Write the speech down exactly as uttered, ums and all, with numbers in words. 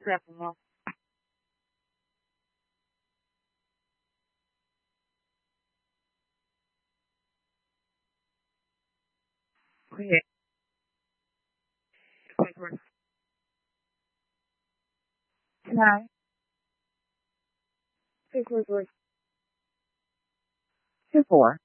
Seven. Okay. Wait, wait. Nine. Six, wait, wait. Two, four.